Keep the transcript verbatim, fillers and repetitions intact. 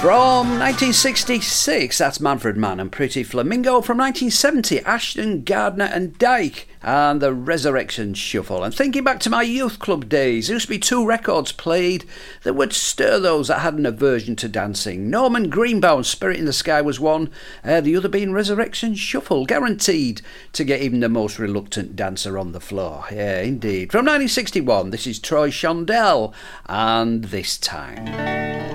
From nineteen sixty-six, that's Manfred Mann and Pretty Flamingo. From nineteen seventy, Ashton, Gardner and Dyke and the Resurrection Shuffle. And thinking back to my youth club days, there used to be two records played that would stir those that had an aversion to dancing. Norman Greenbaum's Spirit in the Sky was one, uh, the other being Resurrection Shuffle, guaranteed to get even the most reluctant dancer on the floor. Yeah, indeed. From nineteen sixty-one, this is Troy Shondell and This Time.